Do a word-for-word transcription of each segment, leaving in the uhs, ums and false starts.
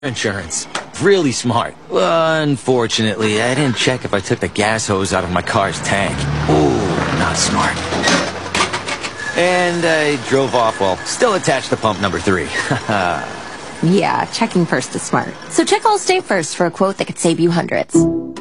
Insurance. Really smart. Unfortunately, I didn't check if I took the gas hose out of my car's tank. Ooh, not smart. And I drove off while still attached to pump number three. Yeah, checking first is smart. So check Allstate first for a quote that could save you hundreds.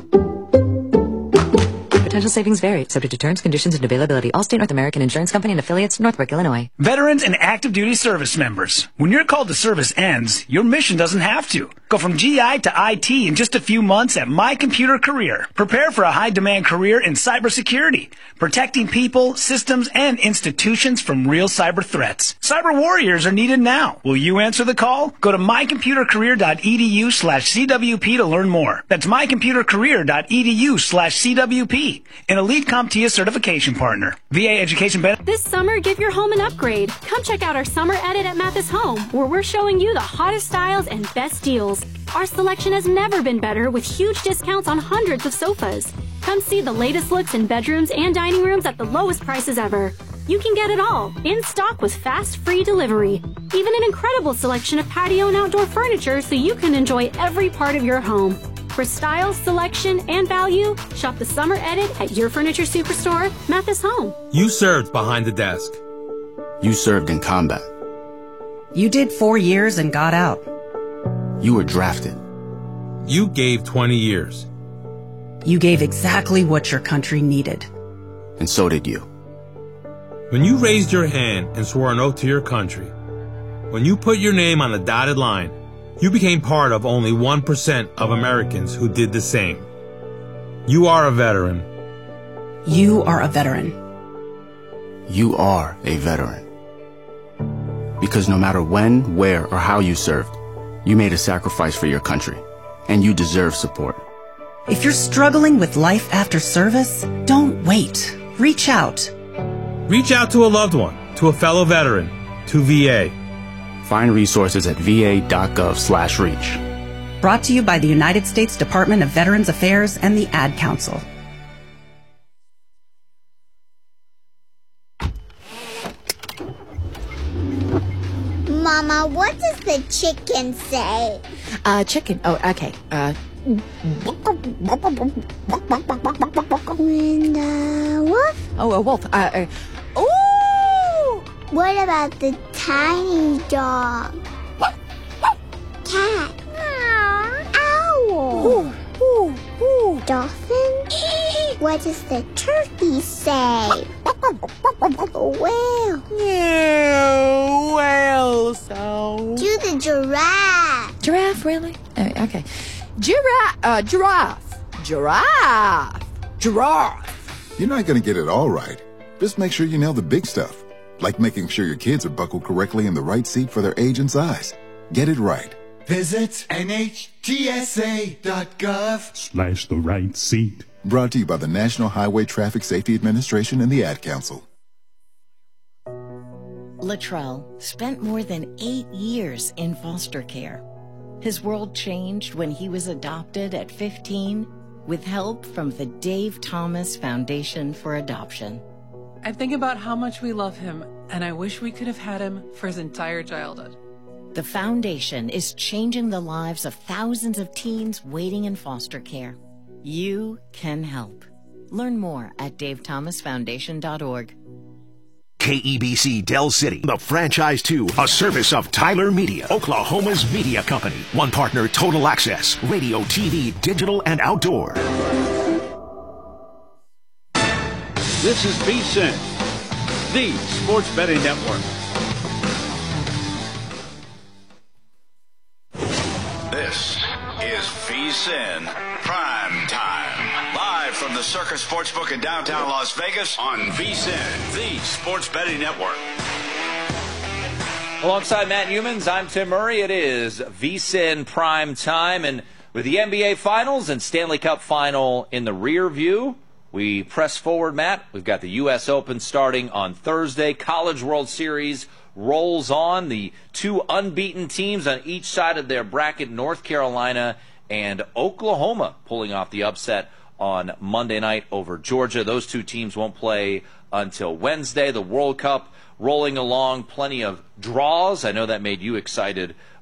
Potential savings vary, subject to terms, conditions, and availability. Allstate North American Insurance Company and affiliates, Northbrook, Illinois. Veterans and active duty service members. When your call to service ends, your mission doesn't have to. Go from G I to I T in just a few months at My Computer Career. Prepare for a high-demand career in cybersecurity, protecting people, systems, and institutions from real cyber threats. Cyber warriors are needed now. Will you answer the call? Go to mycomputercareer.edu slash CWP to learn more. That's mycomputercareer.edu slash CWP. An elite CompTIA certification partner. V A education benefits. This summer, give your home an upgrade. Come check out our summer edit at Mathis Home, where we're showing you the hottest styles and best deals. Our selection has never been better, with huge discounts on hundreds of sofas. Come see the latest looks in bedrooms and dining rooms at the lowest prices ever. You can get it all, in stock with fast, free delivery. Even an incredible selection of patio and outdoor furniture so you can enjoy every part of your home. For style, selection, and value, shop the summer edit at your furniture superstore, Mathis Home. You served behind the desk. You served in combat. You did four years and got out. You were drafted. You gave twenty years. You gave exactly what your country needed. And so did you. When you raised your hand and swore an oath to your country, when you put your name on the dotted line, you became part of only one percent of Americans who did the same. You are a veteran. You are a veteran. You are a veteran. Because no matter when, where, or how you served, you made a sacrifice for your country, and you deserve support. If you're struggling with life after service, don't wait. Reach out. Reach out to a loved one, to a fellow veteran, to V A. Find resources at va.gov slash reach. Brought to you by the United States Department of Veterans Affairs and the Ad Council. Mama, what does the chicken say? Uh, chicken. Oh, okay. Uh. And, uh, wolf? Oh, a wolf. Uh, uh. Ooh! What about the tiny dog? Cat? Owl? Ooh, ooh, ooh. Dolphin? What does the turkey say? Whale? Yeah, whale sound. Do the giraffe. Giraffe, really? Uh, okay. Giraffe. Uh, giraffe. Giraffe. Giraffe. You're not going to get it all right. Just make sure you nail the big stuff, like making sure your kids are buckled correctly in the right seat for their age and size. Get it right. Visit N H T S A dot gov slash the right seat. Brought to you by the National Highway Traffic Safety Administration and the Ad Council. Latrell spent more than eight years in foster care. His world changed when he was adopted at fifteen with help from the Dave Thomas Foundation for Adoption. I think about how much we love him, and I wish we could have had him for his entire childhood. The foundation is changing the lives of thousands of teens waiting in foster care. You can help. Learn more at dave thomas foundation dot org. K E B C Del City, the franchise two, a service of Tyler Media, Oklahoma's media company. One partner, Total Access, radio, T V, digital, and outdoor. This is V S I N, the sports betting network. This is V S I N Prime Time. Live from the Circus Sportsbook in downtown Las Vegas on V S I N, the sports betting network. Alongside Matt Humans, I'm Tim Murray. It is V S I N Prime Time. And with the N B A Finals and Stanley Cup Final in the rear view, we press forward, Matt. We've got the U S Open starting on Thursday. College World Series rolls on. The two unbeaten teams on each side of their bracket, North Carolina and Oklahoma, pulling off the upset on Monday night over Georgia. Those two teams won't play until Wednesday. The World Cup rolling along, plenty of draws. I know that made you excited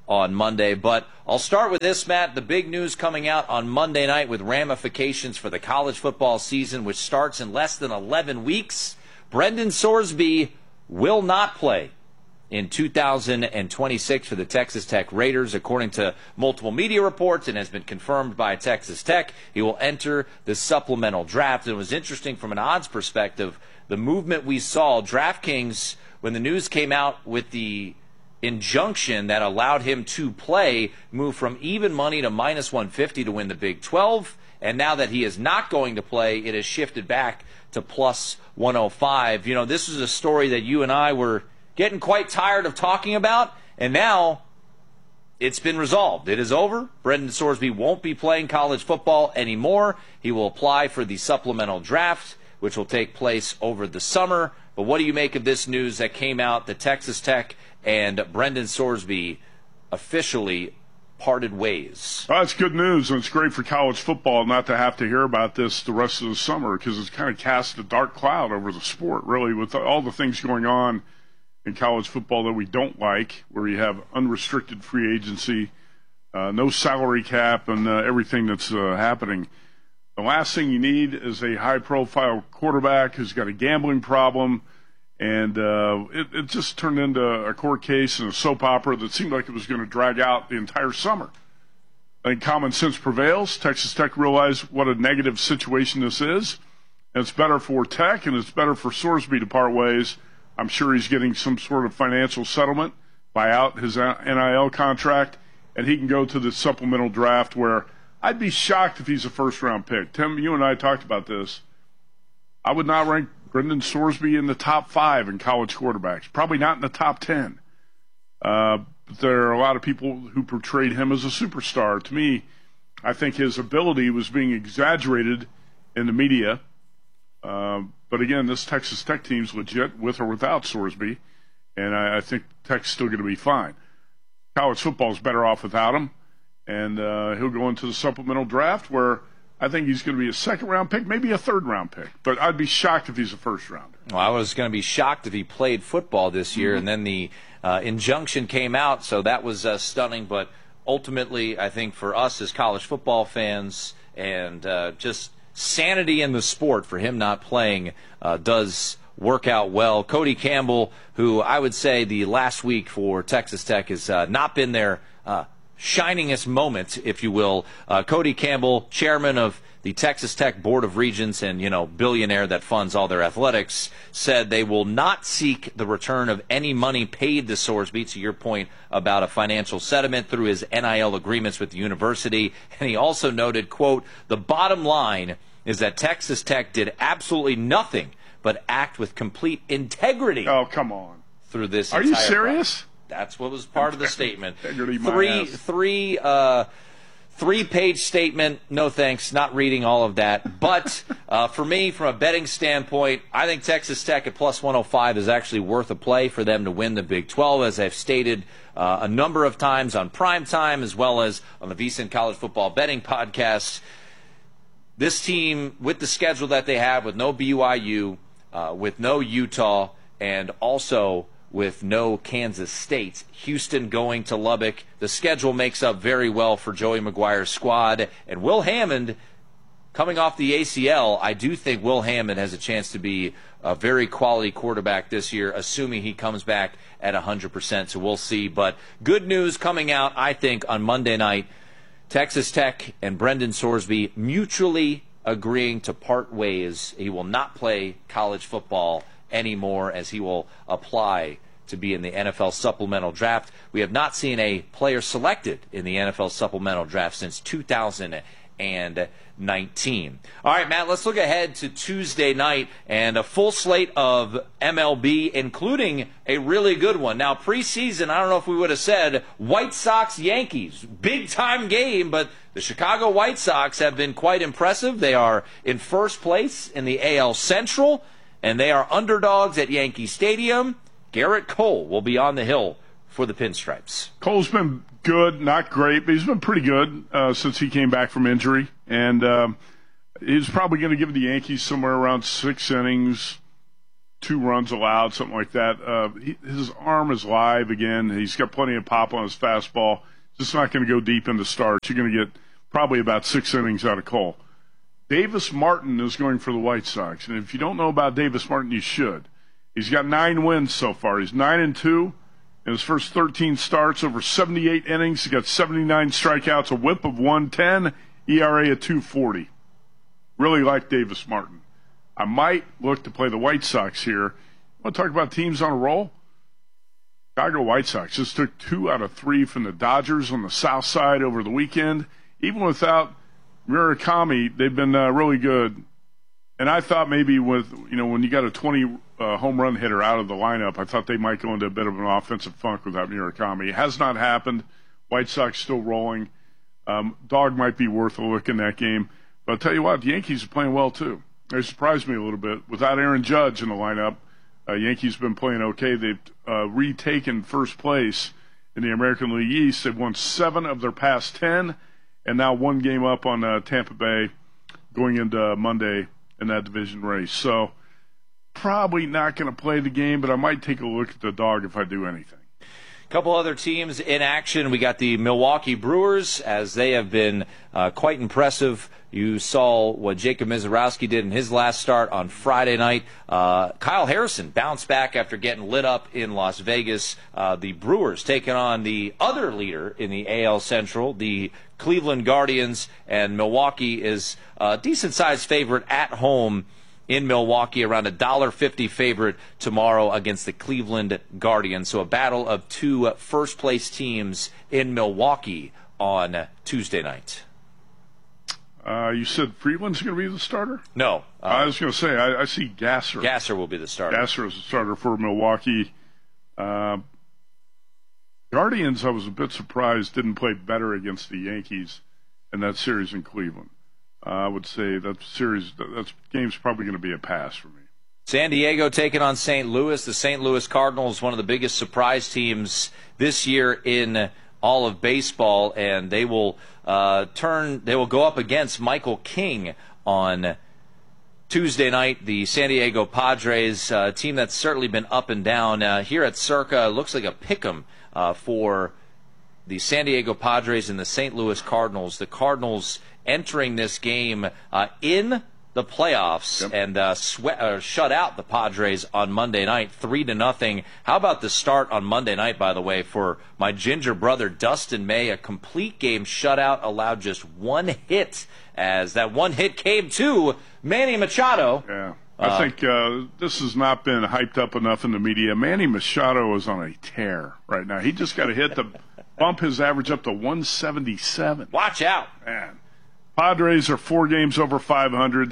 on Monday. But I'll start with this, Matt. The big news coming out on Monday night with ramifications for the college football season, which starts in less than eleven weeks. Brendan Sorsby will not play in two thousand twenty-six for the Texas Tech Raiders, according to multiple media reports, and has been confirmed by Texas Tech. He will enter the supplemental draft. It was interesting from an odds perspective, the movement we saw. DraftKings, when the news came out with the injunction that allowed him to play, moved from even money to minus one fifty to win the Big twelve. And now that he is not going to play, it has shifted back to plus one oh five. You know, this is a story that you and I were getting quite tired of talking about, and now it's been resolved. It is over. Brendan Sorsby won't be playing college football anymore. He will apply for the supplemental draft, which will take place over the summer. But what do you make of this news that came out that Texas Tech and Brendan Sorsby officially parted ways? Well, that's good news, and it's great for college football not to have to hear about this the rest of the summer, because it's kind of cast a dark cloud over the sport, really, with all the things going on in college football that we don't like, where you have unrestricted free agency, uh, no salary cap, and uh, everything that's uh, happening. The last thing you need is a high-profile quarterback who's got a gambling problem, and uh, it, it just turned into a court case and a soap opera that seemed like it was going to drag out the entire summer. I think common sense prevails. Texas Tech realized what a negative situation this is, and it's better for Tech, and it's better for Sorsby to part ways. I'm sure he's getting some sort of financial settlement, buy out his N I L contract, and he can go to the supplemental draft, where I'd be shocked if he's a first-round pick. Tim, you and I talked about this. I would not rank Brendan Sorsby in the top five in college quarterbacks, probably not in the top ten. Uh, but there are a lot of people who portrayed him as a superstar. To me, I think his ability was being exaggerated in the media. Uh, but again, this Texas Tech team's legit with or without Sorsby, and I, I think Tech's still going to be fine. College football's better off without him, and uh, he'll go into the supplemental draft, where I think he's going to be a second-round pick, maybe a third-round pick. But I'd be shocked if he's a first-rounder. Well, I was going to be shocked if he played football this year, mm-hmm. and then the uh, injunction came out, so that was uh, stunning. But ultimately, I think for us as college football fans and uh, just sanity in the sport, for him not playing uh, does work out well. Cody Campbell, who I would say the last week for Texas Tech has uh, not been their uh, shiningest moment, if you will. Uh, Cody Campbell, chairman of the Texas Tech Board of Regents and, you know, billionaire that funds all their athletics, said they will not seek the return of any money paid to Sorsby, to your point about a financial settlement through his N I L agreements with the university. And he also noted, quote, "The bottom line is that Texas Tech did absolutely nothing but act with complete integrity." Oh, come on. Through this Are entire you serious? process. That's what was part of the statement. Integrity, my Three, ass. three, uh, three-page statement. No thanks. Not reading all of that. But uh, for me, from a betting standpoint, I think Texas Tech at plus one oh five is actually worth a play for them to win the Big twelve, as I've stated uh, a number of times on Primetime, as well as on the VSiN College Football Betting Podcast. This team, with the schedule that they have, with no B Y U, uh, with no Utah, and also with no Kansas State, Houston going to Lubbock, the schedule makes up very well for Joey Maguire's squad. And Will Hammond, coming off the A C L, I do think Will Hammond has a chance to be a very quality quarterback this year, assuming he comes back at one hundred percent. So we'll see. But good news coming out, I think, on Monday night. Texas Tech and Brendan Sorsby mutually agreeing to part ways. He will not play college football anymore, as he will apply to be in the N F L supplemental draft. We have not seen a player selected in the N F L supplemental draft since two thousand nineteen. All right, Matt, let's look ahead to Tuesday night and a full slate of M L B, including a really good one. Now, preseason, I don't know if we would have said White Sox-Yankees, big-time game, but the Chicago White Sox have been quite impressive. They are in first place in the A L Central, and they are underdogs at Yankee Stadium. Garrett Cole will be on the hill for the Pinstripes. Cole's been good, not great, but he's been pretty good uh, since he came back from injury. And um, he's probably going to give the Yankees somewhere around six innings, two runs allowed, something like that. Uh, he, his arm is live again. He's got plenty of pop on his fastball. Just not going to go deep into starts. You're going to get probably about six innings out of Cole. Davis Martin is going for the White Sox, and if you don't know about Davis Martin, you should. He's got nine wins so far. He's nine and two in his first thirteen starts, over seventy-eight innings. He's got seventy-nine strikeouts, a whip of one ten, E R A of two forty. Really like Davis Martin. I might look to play the White Sox here. Want to talk about teams on a roll? Chicago White Sox just took two out of three from the Dodgers on the south side over the weekend. Even without Murakami, they've been uh, really good. And I thought maybe with, you know, when you got a twenty uh, home run hitter out of the lineup, I thought they might go into a bit of an offensive funk without Murakami. It has not happened. White Sox still rolling. Um, Dog might be worth a look in that game. But I'll tell you what, the Yankees are playing well too. They surprised me a little bit. Without Aaron Judge in the lineup, uh, Yankees have been playing okay. They've uh, retaken first place in the American League East. They've won seven of their past ten, and now one game up on uh, Tampa Bay going into Monday in that division race. So probably not going to play the game, but I might take a look at the Dog if I do anything. Couple other teams in action. We got the Milwaukee Brewers, as they have been uh, quite impressive. You saw what Jacob Mizorowski did in his last start on Friday night. Uh, Kyle Harrison bounced back after getting lit up in Las Vegas. Uh, the Brewers taking on the other leader in the A L Central, the Cleveland Guardians, and Milwaukee is a decent-sized favorite at home in Milwaukee, around a one dollar fifty favorite tomorrow against the Cleveland Guardians. So a battle of two first-place teams in Milwaukee on Tuesday night. Uh, you said Freeland's going to be the starter? No. Uh, I was going to say, I, I see Gasser. Gasser will be the starter. Gasser is the starter for Milwaukee. Uh, Guardians, I was a bit surprised, didn't play better against the Yankees in that series in Cleveland. Uh, I would say that series, that that's, game's probably going to be a pass for me. San Diego taking on Saint Louis. The Saint Louis Cardinals, one of the biggest surprise teams this year in all of baseball, and they will uh, turn. They will go up against Michael King on Tuesday night. The San Diego Padres, uh, team that's certainly been up and down uh, here at Circa. Looks like a pick'em uh, for the San Diego Padres and the Saint Louis Cardinals. The Cardinals entering this game uh, in the playoffs, yep. and uh, sweat, uh, shut out the Padres on Monday night, three to nothing. How about the start on Monday night, by the way, for my ginger brother Dustin May? A complete game shutout, allowed just one hit, as that one hit came to Manny Machado. Yeah, I uh, think uh, this has not been hyped up enough in the media. Manny Machado is on a tear right now. He just got a hit to bump his average up to one seventy-seven. Watch out, man. Padres are four games over five hundred.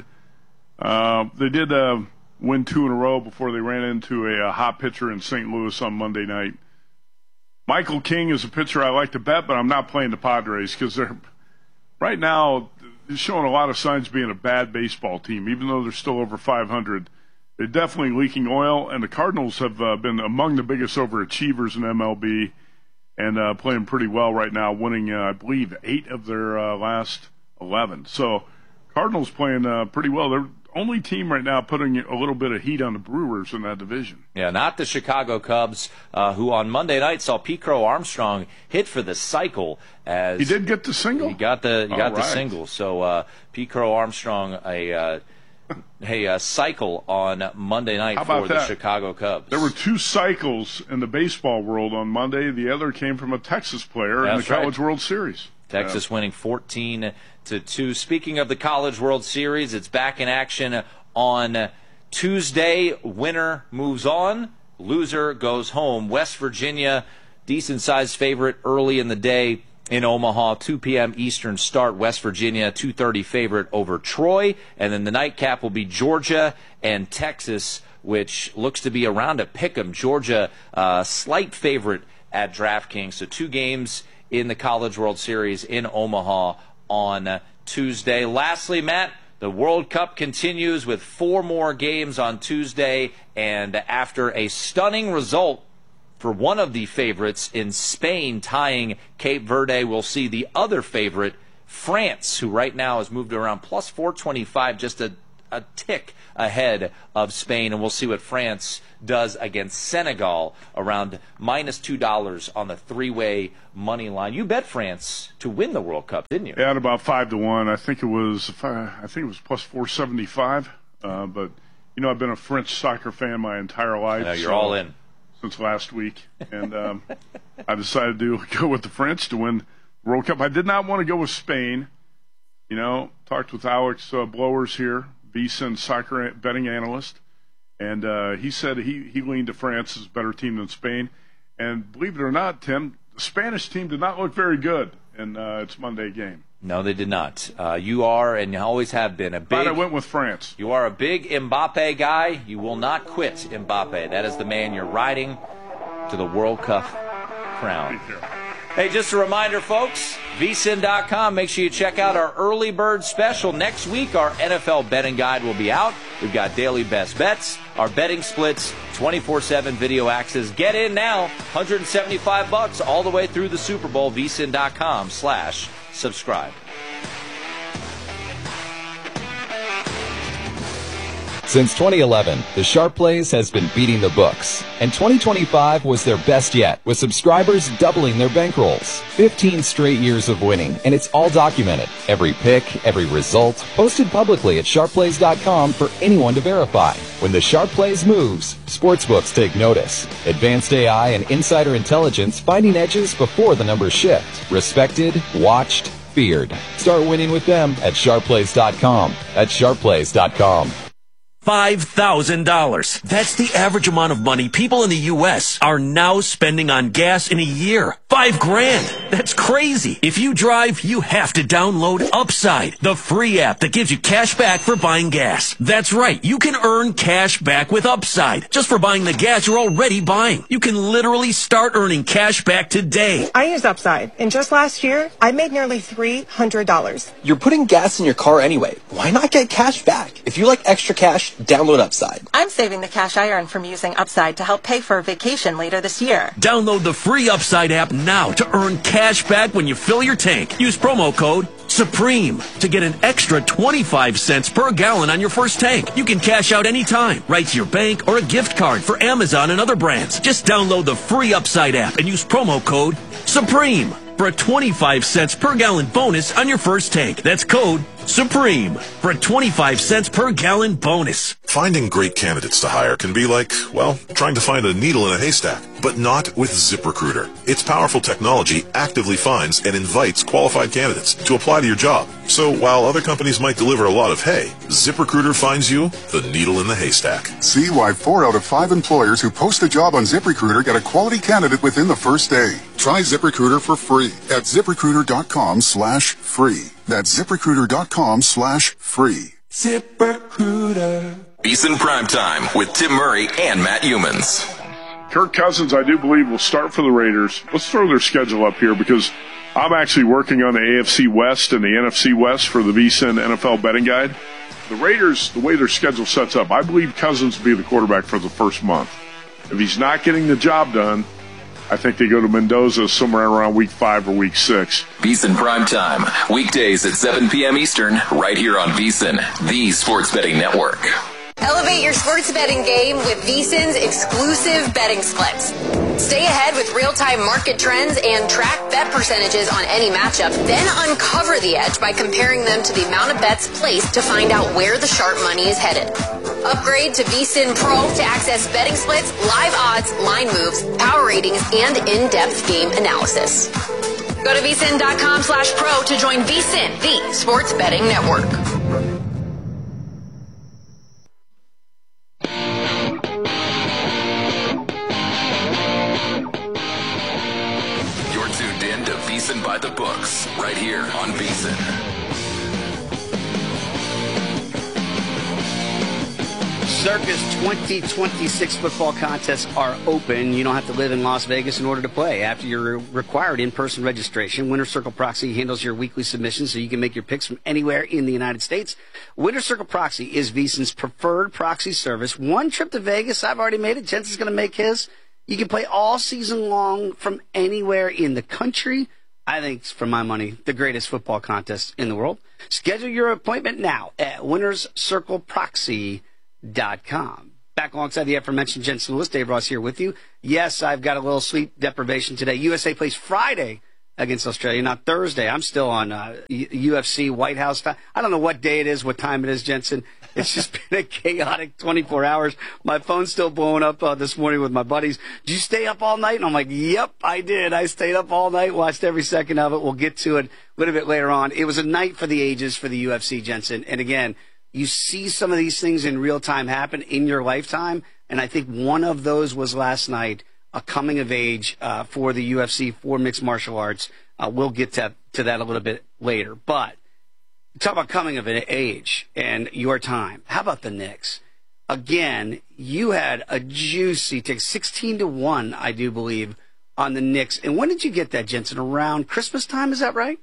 Uh, they did uh, win two in a row before they ran into a, a hot pitcher in Saint Louis on Monday night. Michael King is a pitcher I like to bet, but I'm not playing the Padres because they're right now showing a lot of signs of being a bad baseball team, even though they're still over five hundred. They're definitely leaking oil, and the Cardinals have uh, been among the biggest overachievers in M L B and uh, playing pretty well right now, winning, uh, I believe, eight of their uh, last eleven. So Cardinals playing uh, pretty well. They're the only team right now putting a little bit of heat on the Brewers in that division. Yeah, not the Chicago Cubs, uh, who on Monday night saw Pete Crow Armstrong hit for the cycle. As he did get the single. He got the he got All the right. single. So uh, Pete Crow Armstrong a uh, a uh, cycle on Monday night How about for the that? Chicago Cubs. There were two cycles in the baseball world on Monday. The other came from a Texas player That's in the College right. World Series. Texas yeah. winning fourteen to two. Speaking of the College World Series, it's back in action on Tuesday. Winner moves on, loser goes home. West Virginia, decent-sized favorite early in the day in Omaha, two p.m. Eastern start. West Virginia, two thirty favorite over Troy. And then the nightcap will be Georgia and Texas, which looks to be around a pick'em. Georgia, uh, slight favorite at DraftKings. So two games in the College World Series in Omaha on Tuesday. Lastly, Matt, the World Cup continues with four more games on Tuesday, and after a stunning result for one of the favorites in Spain tying Cape Verde, we'll see the other favorite, France, who right now has moved around plus four twenty-five, just a a tick ahead of Spain, and we'll see what France does against Senegal, around minus two dollars on the three-way money line. You bet France to win the World Cup, didn't you? Yeah, at about five to one. I think it was. I think it was plus four seventy-five. Uh, but you know, I've been a French soccer fan my entire life. I know, you're so, all in since last week, and um, I decided to go with the French to win the World Cup. I did not want to go with Spain. You know, talked with Alex uh, Blowers here, VSiN soccer betting analyst. And uh, he said he, he leaned to France as a better team than Spain. And believe it or not, Tim, the Spanish team did not look very good in uh, its Monday game. No, they did not. Uh, you are, and you always have been, a big... But I went with France. You are a big Mbappe guy. You will not quit Mbappe. That is the man you're riding to the World Cup crown. Hey, just a reminder, folks, V S I N dot com. Make sure you check out our early bird special. Next week, our N F L betting guide will be out. We've got daily best bets, our betting splits, twenty-four seven video access. Get in now, one hundred seventy-five bucks all the way through the Super Bowl. V S I N dot com slash subscribe. Since twenty eleven, the Sharp Plays has been beating the books, and twenty twenty-five was their best yet, with subscribers doubling their bankrolls. fifteen straight years of winning, and it's all documented. Every pick, every result, posted publicly at sharp plays dot com for anyone to verify. When the Sharp Plays moves, sportsbooks take notice. Advanced A I and insider intelligence finding edges before the numbers shift. Respected, watched, feared. Start winning with them at sharp plays dot com. At sharp plays dot com. five thousand dollars. That's the average amount of money people in the U S are now spending on gas in a year. Five grand. That's crazy. If you drive, you have to download Upside, the free app that gives you cash back for buying gas. That's right. You can earn cash back with Upside just for buying the gas you're already buying. You can literally start earning cash back today. I use Upside, and just last year, I made nearly three hundred dollars. You're putting gas in your car anyway. Why not get cash back? If you like extra cash, download Upside. I'm saving the cash I earn from using Upside to help pay for a vacation later this year. Download the free Upside app now to earn cash back when you fill your tank. Use promo code SUPREME to get an extra twenty-five cents per gallon on your first tank. You can cash out anytime, right to your bank or a gift card for Amazon and other brands. Just download the free Upside app and use promo code SUPREME for a twenty-five cents per gallon bonus on your first tank. That's code SUPREME for a twenty-five cents per gallon bonus. Finding great candidates to hire can be like, well, trying to find a needle in a haystack, but not with ZipRecruiter. Its powerful technology actively finds and invites qualified candidates to apply to your job. So while other companies might deliver a lot of hay, ZipRecruiter finds you the needle in the haystack. See why four out of five employers who post a job on ZipRecruiter get a quality candidate within the first day. Try ZipRecruiter for free at ZipRecruiter.com slash free. That's ZipRecruiter.com slash free. ZipRecruiter. VSiN Primetime with Tim Murray and Matt Humans. Kirk Cousins, I do believe, will start for the Raiders. Let's throw their schedule up here because I'm actually working on the A F C West and the N F C West for the VSiN N F L betting guide. The Raiders, the way their schedule sets up, I believe Cousins will be the quarterback for the first month. If he's not getting the job done, I think they go to Mendoza somewhere around week five or week six. VSiN Primetime, weekdays at seven p.m. Eastern, right here on VSiN, the sports betting network. Elevate your sports betting game with VSiN's exclusive betting splits. Stay ahead with real-time market trends and track bet percentages on any matchup. Then uncover the edge by comparing them to the amount of bets placed to find out where the sharp money is headed. Upgrade to VSiN Pro to access betting splits, live odds, line moves, power ratings, and in-depth game analysis. Go to VSiN.com slash pro to join VSiN, the sports betting network. You're tuned in to VSiN by the Books, right here on VSiN. Circus twenty twenty-six football contests are open. You don't have to live in Las Vegas in order to play. After your required in-person registration, Winner Circle Proxy handles your weekly submissions so you can make your picks from anywhere in the United States. Winner Circle Proxy is VSiN's preferred proxy service. One trip to Vegas, I've already made it. Jensen's going to make his. You can play all season long from anywhere in the country I think, for my money, the greatest football contest in the world. Schedule your appointment now at winners circle proxy dot com. Back alongside the aforementioned Jensen Lewis, Dave Ross here with you. Yes, I've got a little sleep deprivation today. U S A plays Friday against Australia, not Thursday. I'm still on uh, U F C White House time. I don't know what day it is, what time it is, Jensen. It's just been a chaotic twenty-four hours. My phone's still blowing up uh, this morning with my buddies. Did you stay up all night? And I'm like, yep, I did. I stayed up all night, watched every second of it. We'll get to it a little bit later on. It was a night for the ages for the U F C, Jensen. And again, you see some of these things in real time happen in your lifetime. And I think one of those was last night, a coming of age uh, for the U F C, for mixed martial arts. Uh, we'll get to, to that a little bit later. But talk about coming of age and your time. How about the Knicks? Again, you had a juicy take, sixteen to one, I do believe, on the Knicks. And when did you get that, Jensen? Around Christmas time, is that right?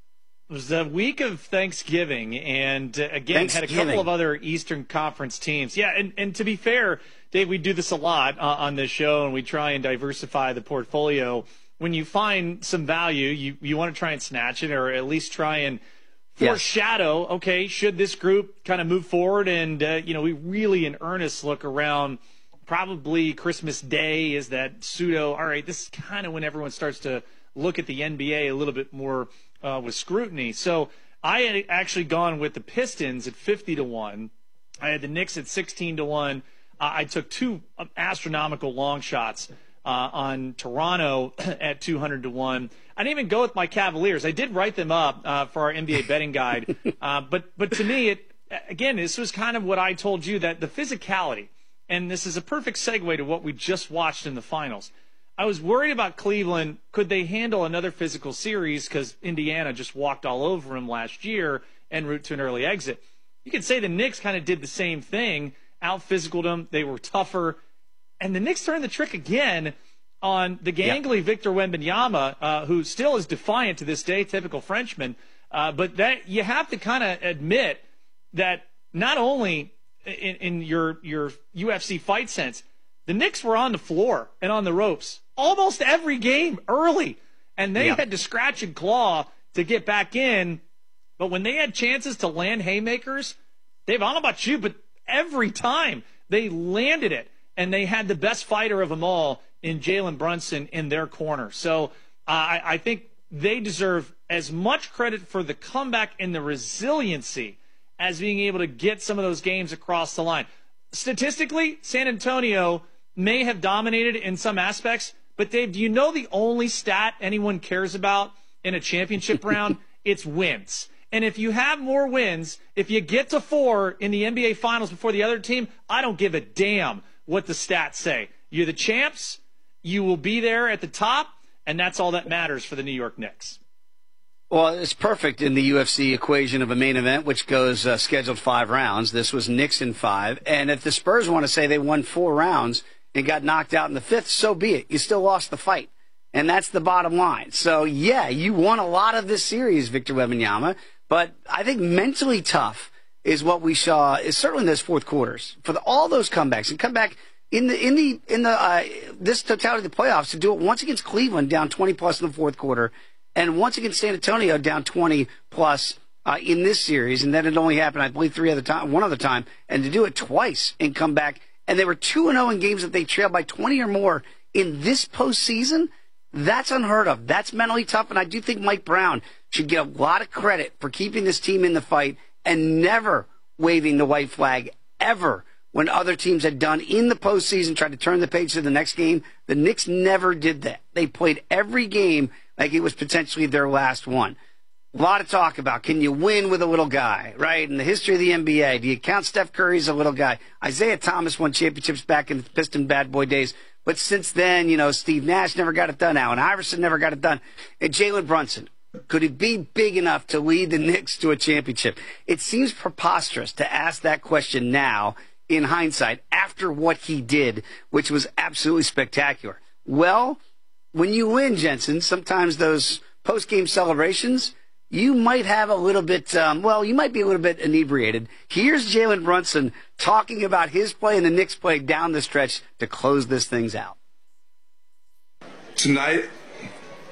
It was the week of Thanksgiving, and uh, again, had a couple of other Eastern Conference teams. Yeah, and, and to be fair, Dave, we do this a lot uh, on this show, and we try and diversify the portfolio. When you find some value, you, you want to try and snatch it, or at least try and foreshadow, yes. Okay, should this group kind of move forward? And, uh, you know, we really in earnest look around probably Christmas Day is that pseudo, all right, this is kind of when everyone starts to look at the N B A a little bit more uh, with scrutiny. So I had actually gone with the Pistons at fifty to one. I had the Knicks at sixteen to one. Uh, I took two astronomical long shots uh, on Toronto at two hundred to one. I didn't even go with my Cavaliers. I did write them up uh, for our N B A betting guide. Uh, but but to me, it again, this was kind of what I told you, that the physicality, and this is a perfect segue to what we just watched in the finals. I was worried about Cleveland. Could they handle another physical series? Because Indiana just walked all over them last year en route to an early exit. You could say the Knicks kind of did the same thing, out-physicaled them. They were tougher. And the Knicks turned the trick again on the gangly yep. Victor Wembanyama, uh, who still is defiant to this day, typical Frenchman. Uh, but that you have to kind of admit that not only in, in your your U F C fight sense, the Knicks were on the floor and on the ropes almost every game early, and they yeah. had to scratch and claw to get back in. But when they had chances to land haymakers, Dave, I don't know about you, but every time they landed it, and they had the best fighter of them all in Jalen Brunson in their corner. So uh, I, I think they deserve as much credit for the comeback and the resiliency as being able to get some of those games across the line. Statistically, San Antonio may have dominated in some aspects, but Dave, do you know the only stat anyone cares about in a championship round? It's wins. And if you have more wins, if you get to four in the N B A Finals before the other team, I don't give a damn what the stats say. You're the champs, you will be there at the top, and that's all that matters for the New York Knicks. Well, it's perfect in the U F C equation of a main event, which goes uh, scheduled five rounds. This was Knicks in five. And if the Spurs want to say they won four rounds and got knocked out in the fifth, so be it. You still lost the fight. And that's the bottom line. So, yeah, you won a lot of this series, Victor Wembanyama. But I think mentally tough is what we saw, is certainly in those fourth quarters. For the, all those comebacks, and come back in the in the in the uh, this totality of the playoffs, to do it once against Cleveland down twenty plus in the fourth quarter, and once against San Antonio down twenty plus uh, in this series, and then it only happened, I believe, three other time, one other time, and to do it twice and come back, and they were two and zero in games that they trailed by twenty or more in this postseason. That's unheard of. That's mentally tough, and I do think Mike Brown should get a lot of credit for keeping this team in the fight and never waving the white flag ever when other teams had done in the postseason, tried to turn the page to the next game. The Knicks never did that. They played every game like it was potentially their last one. A lot of talk about, can you win with a little guy, right? In the history of the N B A, do you count Steph Curry as a little guy? Isaiah Thomas won championships back in the Piston bad boy days. But since then, you know, Steve Nash never got it done. Allen Iverson never got it done. And Jalen Brunson, could he be big enough to lead the Knicks to a championship? It seems preposterous to ask that question now in hindsight after what he did, which was absolutely spectacular. Well, when you win, Jensen, sometimes those post-game celebrations, you might have a little bit, um, well, you might be a little bit inebriated. Here's Jalen Brunson talking about his play and the Knicks' play down the stretch to close this things out. Tonight,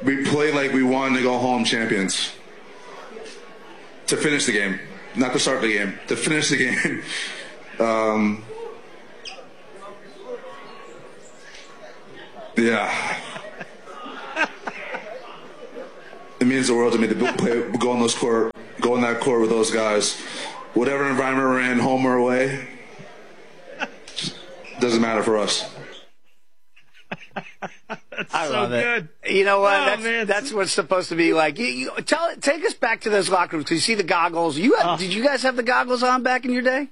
we played like we wanted to go home champions. To finish the game, not to start the game, to finish the game. um, yeah. It means the world to me to play, go on those court, go on that court with those guys. Whatever environment we're in, home or away, doesn't matter for us. That's I so love good. It. You know what? Oh, that's man. that's what it's supposed to be like. You, you, tell take us back to those locker rooms. Because you see the goggles. You had, Uh. did you guys have the goggles on back in your day?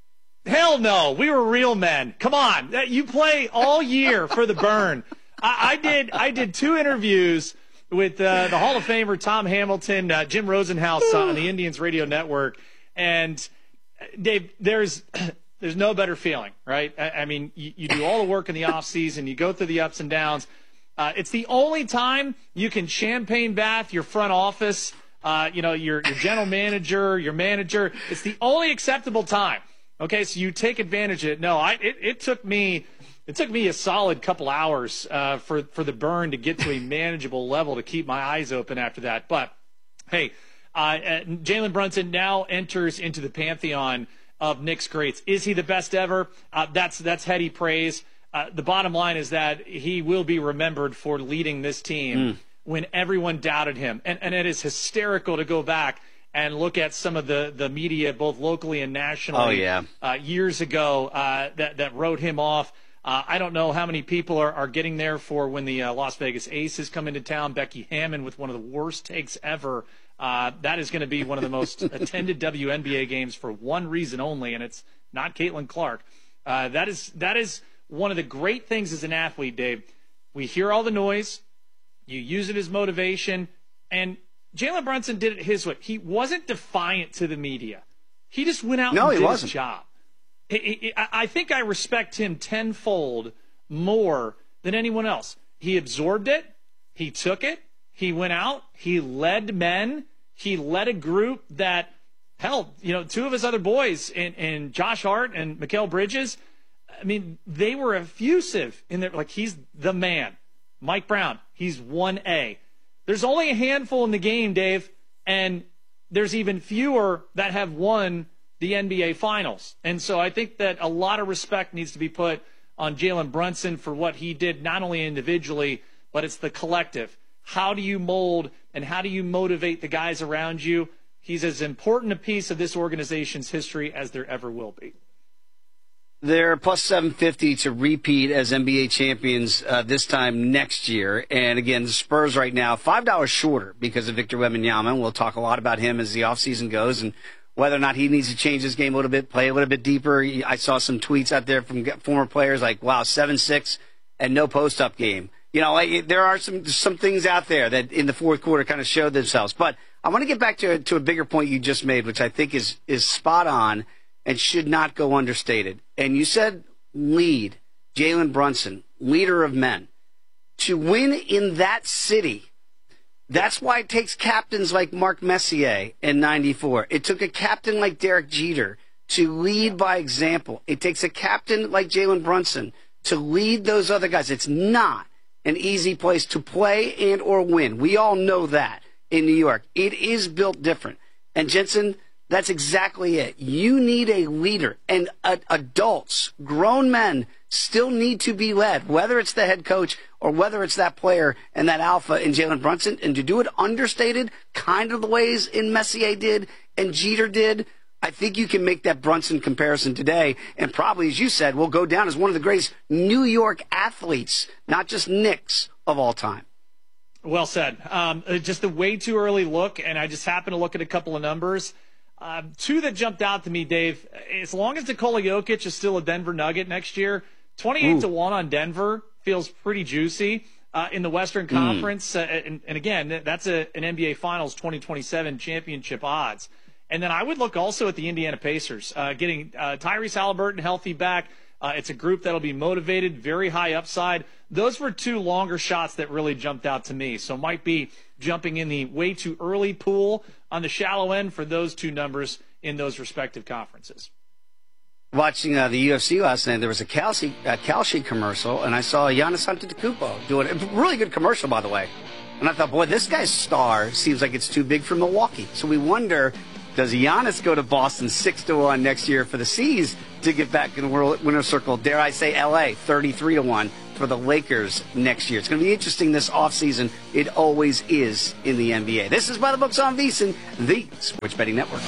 Hell no. We were real men. Come on. You play all year for the burn. I, I did I did two interviews with uh, the Hall of Famer Tom Hamilton, uh, Jim Rosenhaus on the Indians Radio Network. And, Dave, there's there's no better feeling, right? I, I mean, you, you do all the work in the offseason. You go through the ups and downs. Uh, it's the only time you can champagne bath your front office, uh, you know, your, your general manager, your manager. It's the only acceptable time. Okay, so you take advantage of it. No, I it, it took me it took me a solid couple hours uh, for for the burn to get to a manageable level to keep my eyes open after that. But hey, uh, Jalen Brunson now enters into the pantheon of Knicks greats. Is he the best ever? Uh, that's that's heady praise. Uh, the bottom line is that he will be remembered for leading this team mm. when everyone doubted him, and and it is hysterical to go back and look at some of the, the media, both locally and nationally, oh, yeah. uh, years ago uh, that, that wrote him off. Uh, I don't know how many people are, are getting there for when the uh, Las Vegas Aces come into town. Becky Hammon with one of the worst takes ever. Uh, that is going to be one of the most attended W N B A games for one reason only, and it's not Caitlin Clark. Uh, that is that is one of the great things as an athlete, Dave. We hear all the noise. You use it as motivation, and Jalen Brunson did it his way. He wasn't defiant to the media. He just went out no, and he did wasn't. his job. He, he, I think I respect him tenfold more than anyone else. He absorbed it. He took it. He went out. He led men. He led a group that, hell, you know, two of his other boys, in, in Josh Hart and Mikal Bridges, I mean, they were effusive in their, like, he's the man. Mike Brown, he's one A. There's only a handful in the game, Dave, and there's even fewer that have won the N B A Finals. And so I think that a lot of respect needs to be put on Jalen Brunson for what he did, not only individually, but it's the collective. How do you mold and how do you motivate the guys around you? He's as important a piece of this organization's history as there ever will be. They're plus seven fifty to repeat as N B A champions uh, this time next year. And again, the Spurs right now, five dollars shorter because of Victor Wembanyama. We'll talk a lot about him as the offseason goes and whether or not he needs to change his game a little bit, play a little bit deeper. I saw some tweets out there from former players like, wow, seven six and no post-up game. You know, like, there are some some things out there that in the fourth quarter kind of showed themselves. But I want to get back to, to a bigger point you just made, which I think is is spot on and should not go understated. And you said lead, Jalen Brunson, leader of men. To win in that city, that's why it takes captains like Mark Messier in ninety-four. It took a captain like Derek Jeter to lead by example. It takes a captain like Jalen Brunson to lead those other guys. It's not an easy place to play and or win. We all know that in New York. It is built different. And Jensen, that's exactly it. You need a leader. And uh, adults, grown men, still need to be led, whether it's the head coach or whether it's that player and that alpha in Jalen Brunson. And to do it understated, kind of the ways in Messier did and Jeter did, I think you can make that Brunson comparison today. And probably, as you said, will go down as one of the greatest New York athletes, not just Knicks, of all time. Well said. Um, just a way too early look, and I just happened to look at a couple of numbers. Uh, two that jumped out to me, Dave. As long as Nikola Jokic is still a Denver Nugget next year, twenty-eight to one on Denver feels pretty juicy uh, in the Western Conference. Mm. Uh, and, and again, that's a, an N B A Finals twenty twenty-seven championship odds. And then I would look also at the Indiana Pacers, uh, getting uh, Tyrese Halliburton healthy back. Uh, it's a group that'll be motivated, very high upside. Those were two longer shots that really jumped out to me. So might be jumping in the way too early pool on the shallow end for those two numbers in those respective conferences. Watching uh, the U F C last night, there was a Calci, uh, Calci commercial, and I saw Giannis Antetokounmpo doing a really good commercial, by the way. And I thought, boy, this guy's star seems like it's too big for Milwaukee. So we wonder, does Giannis go to Boston six to one next year for the C's to get back in the world winner's circle? Dare I say L A thirty-three to one for the Lakers next year. It's going to be interesting this offseason. It always is in the N B A. This is By the Books on VSiN, the Sports Betting Network.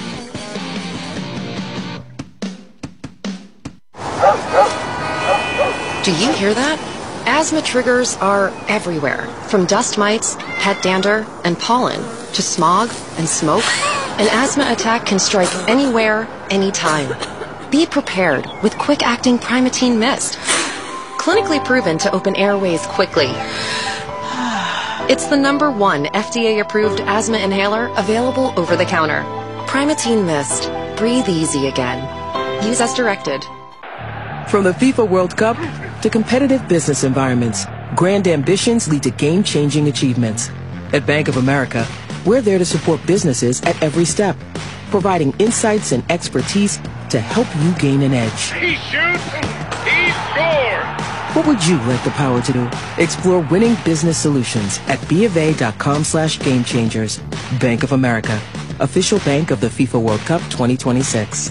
Do you hear that? Asthma triggers are everywhere, from dust mites, pet dander, and pollen, to smog and smoke. An asthma attack can strike anywhere, anytime. Be prepared with quick-acting Primatene Mist. Clinically proven to open airways quickly. It's the number one F D A-approved asthma inhaler available over the counter. Primatene Mist. Breathe easy again. Use as directed. From the FIFA World Cup to competitive business environments, grand ambitions lead to game-changing achievements. At Bank of America, we're there to support businesses at every step, providing insights and expertise to help you gain an edge. He shoots, he scores! What would you like the power to do? Explore winning business solutions at BofA.com slash game changers. Bank of America, official bank of the FIFA World Cup twenty twenty-six.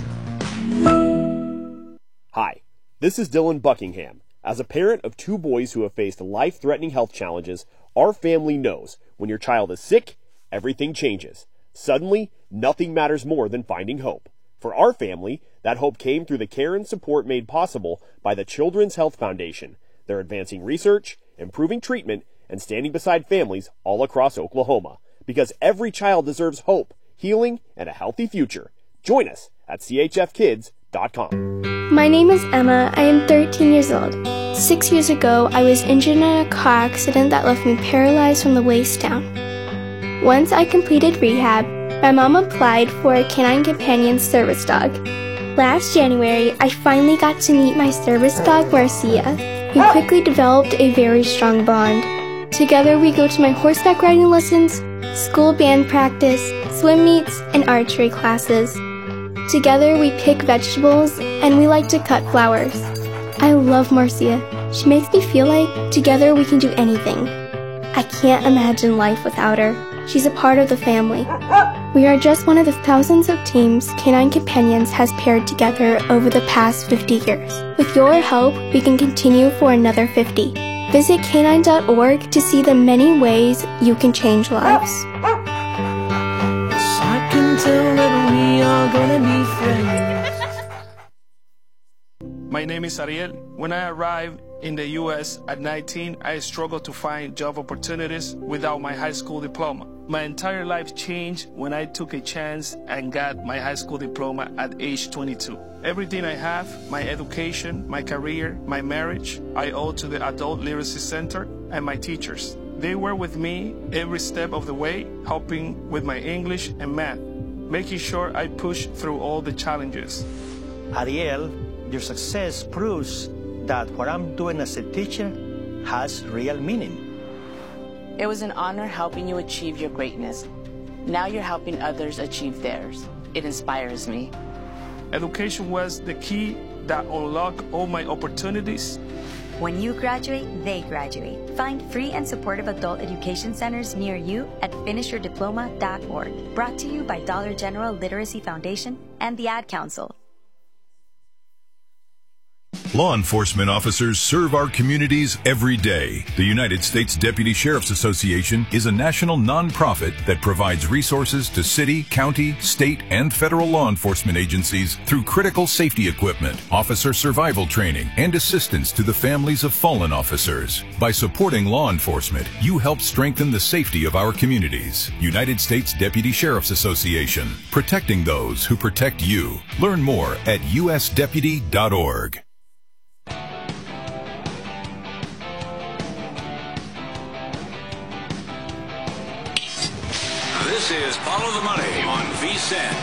Hi, this is Dylan Buckingham. As a parent of two boys who have faced life-threatening health challenges, our family knows when your child is sick, everything changes. Suddenly, nothing matters more than finding hope. For our family, that hope came through the care and support made possible by the Children's Health Foundation. They're advancing research, improving treatment, and standing beside families all across Oklahoma. Because every child deserves hope, healing, and a healthy future. Join us at C H F kids dot com. My name is Emma. I am thirteen years old. Six years ago, I was injured in a car accident that left me paralyzed from the waist down. Once I completed rehab, my mom applied for a Canine Companion service dog. Last January, I finally got to meet my service dog, Marcia. We quickly developed a very strong bond. Together, we go to my horseback riding lessons, school band practice, swim meets, and archery classes. Together, we pick vegetables, and we like to cut flowers. I love Marcia. She makes me feel like together we can do anything. I can't imagine life without her. She's a part of the family. We are just one of the thousands of teams Canine Companions has paired together over the past fifty years. With your help, we can continue for another fifty. Visit canine dot org to see the many ways you can change lives. I can tell that we are gonna be friends. My name is Ariel. When I arrived in the U S at nineteen, I struggled to find job opportunities without my high school diploma. My entire life changed when I took a chance and got my high school diploma at age twenty-two. Everything I have, my education, my career, my marriage, I owe to the Adult Literacy Center and my teachers. They were with me every step of the way, helping with my English and math, making sure I pushed through all the challenges. Ariel, your success proves that what I'm doing as a teacher has real meaning. It was an honor helping you achieve your greatness. Now you're helping others achieve theirs. It inspires me. Education was the key that unlocked all my opportunities. When you graduate, they graduate. Find free and supportive adult education centers near you at finish your diploma dot org. Brought to you by Dollar General Literacy Foundation and the Ad Council. Law enforcement officers serve our communities every day. The United States Deputy Sheriff's Association is a national nonprofit that provides resources to city, county, state, and federal law enforcement agencies through critical safety equipment, officer survival training, and assistance to the families of fallen officers. By supporting law enforcement, you help strengthen the safety of our communities. United States Deputy Sheriff's Association, protecting those who protect you. Learn more at U S deputy dot org. This is Follow the Money on VSiN.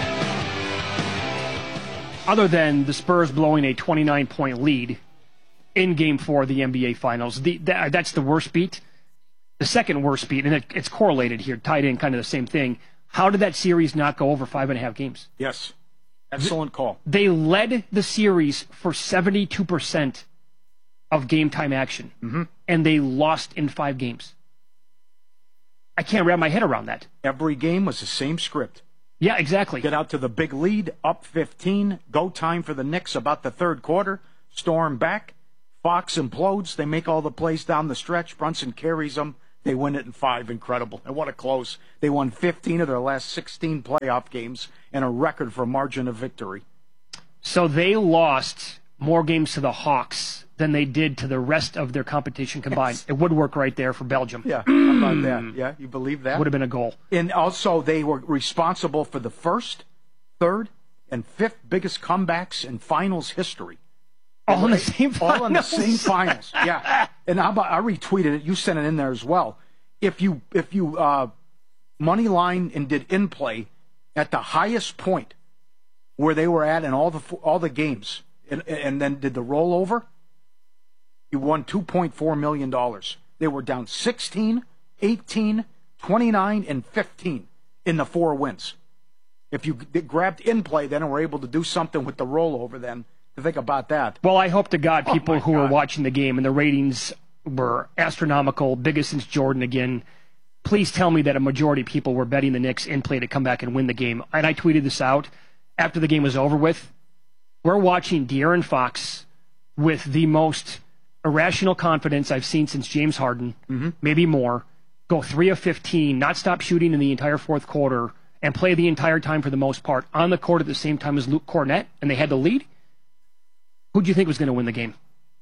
Other than the Spurs blowing a twenty-nine point lead in Game four of the N B A Finals, the, that, that's the worst beat. The second worst beat, and it, it's correlated here, tied in kind of the same thing. How did that series not go over five and a half games? Yes. Excellent call. They led the series for seventy-two percent of game time action, mm-hmm. and they lost in five games. I can't wrap my head around that. Every game was the same script. Yeah, exactly. Get out to the big lead, up fifteen, go time for the Knicks about the third quarter, storm back, Fox implodes, they make all the plays down the stretch, Brunson carries them, they win it in five, incredible. And what a close. They won fifteen of their last sixteen playoff games and a record for margin of victory. So they lost more games to the Hawks than they did to the rest of their competition combined. Yes. It would work right there for Belgium. Yeah, how about that? Yeah, you believe that? Would have been a goal. And also, they were responsible for the first, third, and fifth biggest comebacks in finals history. All in the same finals? All in the same finals, yeah. And how about, I retweeted it. You sent it in there as well. If you if you uh, money line and did in play at the highest point where they were at in all the all the games, and, and then did the rollover, you won two point four million dollars. They were down sixteen, eighteen, twenty-nine, and fifteen in the four wins. If you grabbed in play then and were able to do something with the rollover then, to think about that. Well, I hope to God people oh who God. were watching the game and the ratings were astronomical, biggest since Jordan again. Please tell me that a majority of people were betting the Knicks in play to come back and win the game. And I tweeted this out after the game was over with. We're watching De'Aaron Fox with the most irrational confidence I've seen since James Harden, mm-hmm. maybe more, go three of fifteen, not stop shooting in the entire fourth quarter, and play the entire time for the most part on the court at the same time as Luke Cornett, and they had the lead. Who do you think was going to win the game?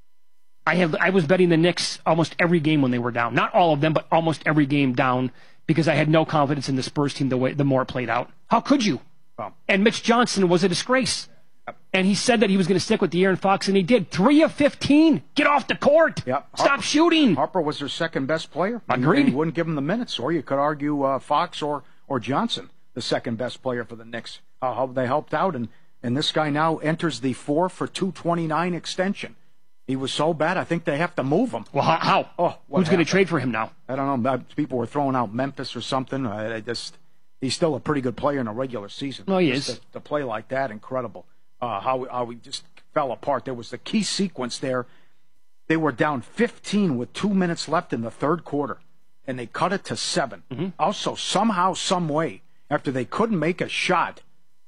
I have I was betting the Knicks almost every game when they were down. Not all of them, but almost every game down because I had no confidence in the Spurs team the way the more it played out. How could you? Well, and Mitch Johnson was a disgrace. And he said that he was going to stick with De'Aaron Fox, and he did. Three of fifteen. Get off the court. Yep. Stop Harper, shooting. Harper was their second best player. Agreed. He wouldn't give him the minutes. Or you could argue uh, Fox or, or Johnson, the second best player for the Knicks. Uh, how they helped out. And, and this guy now enters the four for two twenty-nine extension. He was so bad, I think they have to move him. Well, how? how? Oh, Who's going to trade for him now? I don't know. People were throwing out Memphis or something. I, I just, he's still a pretty good player in a regular season. No, he just is. To, to play like that, incredible. Uh, how, how we just fell apart. There was the key sequence there. They were down fifteen with two minutes left in the third quarter, and they cut it to seven. Mm-hmm. Also, somehow, some way, after they couldn't make a shot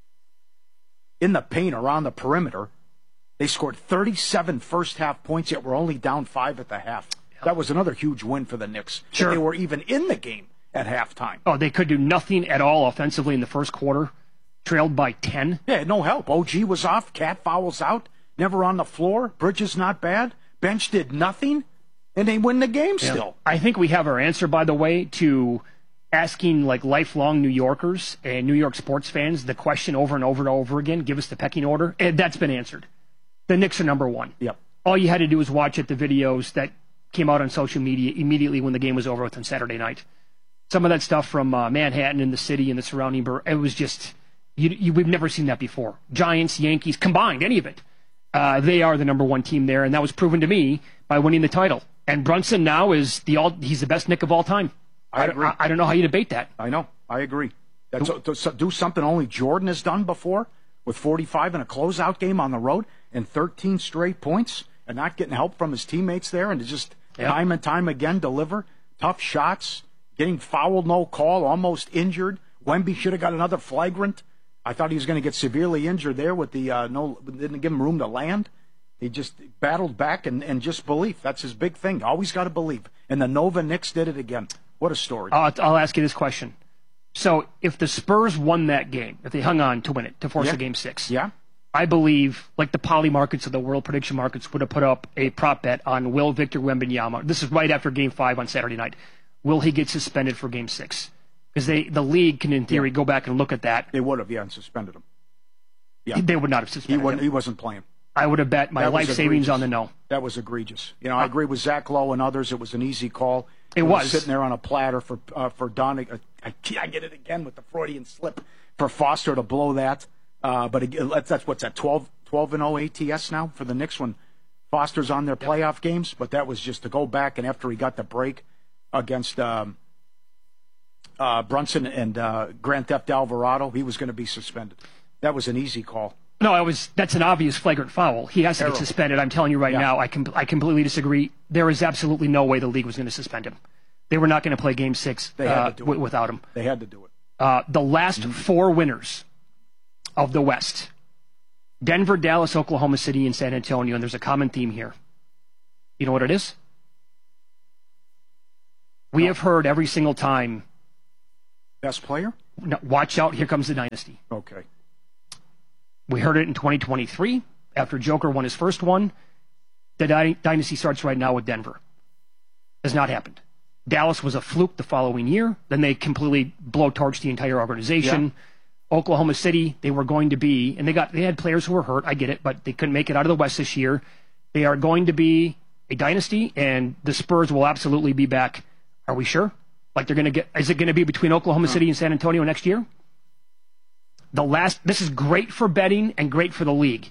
in the paint around the perimeter, they scored thirty-seven first-half points, yet were only down five at the half. Yep. That was another huge win for the Knicks. Sure. They were even in the game at halftime. Oh, they could do nothing at all offensively in the first quarter. Trailed by ten. Yeah, no help. O G was off. Cat fouls out. Never on the floor. Bridges not bad. Bench did nothing. And they win the game yeah. still. I think we have our answer, by the way, to asking like lifelong New Yorkers and New York sports fans the question over and over and over again. Give us the pecking order. And that's been answered. The Knicks are number one. Yep. All you had to do was watch it, the videos that came out on social media immediately when the game was over with on Saturday night. Some of that stuff from uh, Manhattan and the city and the surrounding borough, it was just... You, you, we've never seen that before. Giants, Yankees, combined, any of it. Uh, they are the number one team there, and that was proven to me by winning the title. And Brunson now is the all, he's the best Knick of all time. I, I agree. I, I don't know how you debate that. I know. I agree. That's a, to do something only Jordan has done before with forty-five in a closeout game on the road and thirteen straight points and not getting help from his teammates there and to just yep. time and time again deliver tough shots, getting fouled, no call, almost injured. Wemby should have got another flagrant. I thought he was going to get severely injured there with the uh, no, didn't give him room to land. He just battled back and, and just belief. That's his big thing. Always got to believe. And the Nova Knicks did it again. What a story. Uh, I'll ask you this question. So if the Spurs won that game, if they hung on to win it, to force yeah. a game six, yeah, I believe, like the poly markets of the world prediction markets would have put up a prop bet on will Victor Wembanyama. This is right after game five on Saturday night. Will he get suspended for game six? Because they, the league can, in theory, yeah. go back and look at that. They would have, yeah, and suspended him. Yeah, they would not have suspended he wasn't, him. He wasn't playing. I would have bet my that life savings on the no. That was egregious. You know, I agree with Zach Lowe and others. It was an easy call. It, it was. was sitting there on a platter for uh, for Don. Uh, I, I get it again with the Freudian slip for Foster to blow that. Uh, but it, that's what's that twelve and oh A T S now for the Knicks when Foster's on their playoff yep. games. But that was just to go back and after he got the break against. Um, Uh, Brunson and uh, Grand Theft Alvarado, he was going to be suspended. That was an easy call. No, it was. That's an obvious flagrant foul. He has to Terrible. get suspended. I'm telling you right yeah. now, I, com- I completely disagree. There is absolutely no way the league was going to suspend him. They were not going to play Game Six They had uh, to do w- it. without him. They had to do it. Uh, the last mm-hmm. four winners of the West: Denver, Dallas, Oklahoma City, and San Antonio. And there's a common theme here. You know what it is? We no. have heard every single time. Best player? No, watch out! Here comes the dynasty. Okay. We heard it in twenty twenty-three after Joker won his first one. The dy- dynasty starts right now with Denver. Has not happened. Dallas was a fluke the following year. Then they completely blowtorched the entire organization. Yeah. Oklahoma City, they were going to be, and they got they had players who were hurt. I get it, but they couldn't make it out of the West this year. They are going to be a dynasty, and the Spurs will absolutely be back. Are we sure? Like they're going to get? Is it going to be between Oklahoma no. City and San Antonio next year? The last. This is great for betting and great for the league.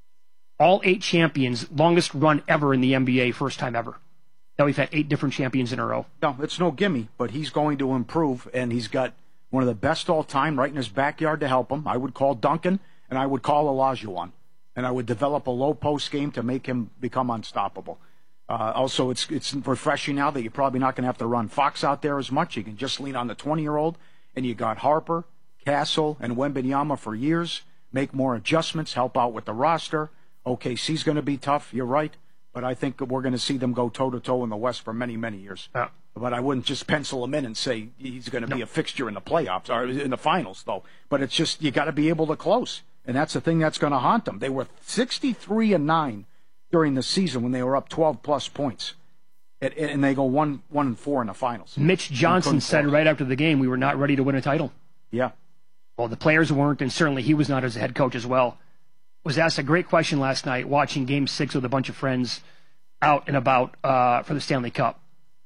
All eight champions, longest run ever in the N B A, first time ever. Now we've had eight different champions in a row. No, it's no gimme, but he's going to improve, and he's got one of the best all time right in his backyard to help him. I would call Duncan, and I would call Olajuwon, and I would develop a low post game to make him become unstoppable. Uh, also, it's it's refreshing now that you're probably not going to have to run Fox out there as much. You can just lean on the twenty-year-old, and you got Harper, Castle, and Wembanyama for years. Make more adjustments, help out with the roster. O K C's going to be tough, you're right, but I think we're going to see them go toe-to-toe in the West for many, many years. Yeah. But I wouldn't just pencil him in and say he's going to no. be a fixture in the playoffs, or in the finals, though. But it's just, you got to be able to close, and that's the thing that's going to haunt them. They were sixty-three and nine during the season when they were up twelve-plus points, and, and they go one, one and four in the finals. Mitch Johnson said close. right after the game, we were not ready to win a title. Yeah. Well, the players weren't, and certainly he was not as a head coach as well. Was asked a great question last night watching Game Six with a bunch of friends out and about uh, for the Stanley Cup.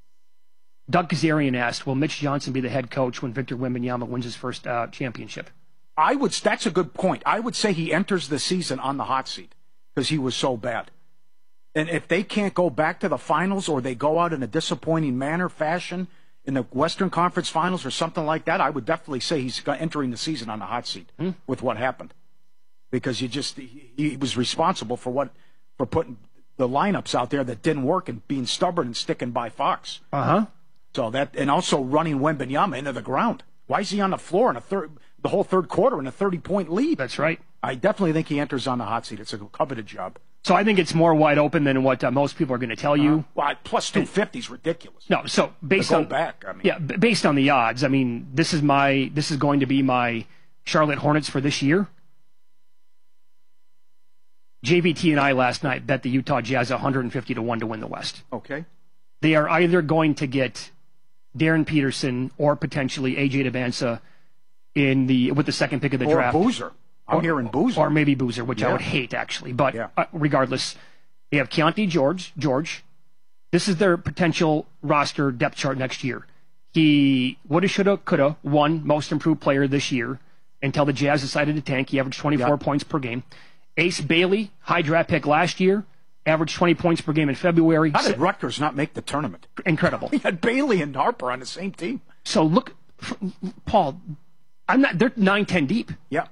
Doug Kazarian asked, "Will Mitch Johnson be the head coach when Victor Wembanyama wins his first uh, championship?" I would. That's a good point. I would say he enters the season on the hot seat because he was so bad. And if they can't go back to the finals, or they go out in a disappointing manner, fashion in the Western Conference Finals or something like that, I would definitely say he's entering the season on the hot seat hmm? with what happened. Because you just he was responsible for what for putting the lineups out there that didn't work and being stubborn and sticking by Fox. Uh huh. So that and also running Wembanyama into the ground. Why is he on the floor in a third the whole third quarter in a thirty point lead? That's right. I definitely think he enters on the hot seat. It's a coveted job. So I think it's more wide open than what uh, most people are going to tell you. Uh, well, plus two fifty is ridiculous. No, so based to go on back, I mean, yeah, b- based on the odds, I mean, this is my this is going to be my Charlotte Hornets for this year. J V T and I last night bet the Utah Jazz one hundred fifty to one to win the West. Okay. They are either going to get Darren Peterson or potentially A J Debinsa in the with the second pick of the or draft. Or Boozer. I'm or, hearing Boozer. Or maybe Boozer, which yeah. I would hate, actually. But yeah. uh, regardless, they have Keontae George. George. This is their potential roster depth chart next year. He woulda, shoulda, coulda won Most Improved Player this year until the Jazz decided to tank. He averaged twenty-four yeah. points per game. Ace Bailey, high draft pick last year, averaged twenty points per game in February. How did Rutgers not make the tournament? Incredible. He had Bailey and Harper on the same team. So look, Paul, I'm not. They're nine, ten deep. Yeah.